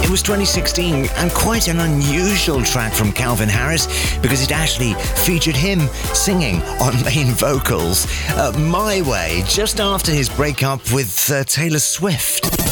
It was 2016 and quite an unusual track from Calvin Harris because it actually featured him singing on main vocals. My Way, just after his breakup with Taylor Swift.